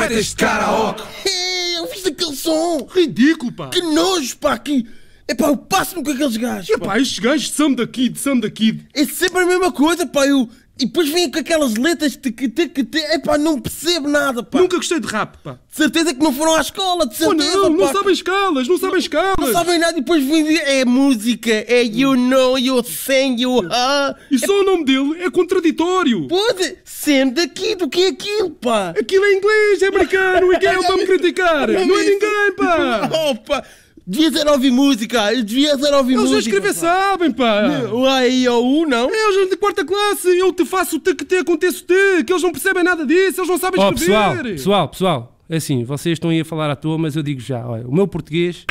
poeta este karaoke. Eu fiz aquele som. Ridículo, pá. Que nojo, pá. Epá, eu passo-me com aqueles gajos. Epá, estes gajos são daqui, É sempre a mesma coisa, pá. E depois vêm com aquelas letras epá, não percebo nada, pá. Nunca gostei de rap, pá. De certeza que não foram à escola, de certeza, não, pá. não sabem escalas, não sabem escalas. Não sabem nada e depois vêm dizer, é música, é you know, you sing, you E só o nome dele é contraditório. Pode, sendo daqui, do que é aquilo, pá. Aquilo é inglês, é americano, e quem é para me criticar? Não é ninguém, pá. Opa, devia ser ouvir música, Eles a escrever sabem, pá. O A, I, O, U, não? É, eles de quarta classe, eu te faço o que aconteço que eles não percebem nada disso, eles não sabem escrever. Pessoal, é assim, vocês estão aí a falar à toa, mas eu digo já, olha, o meu português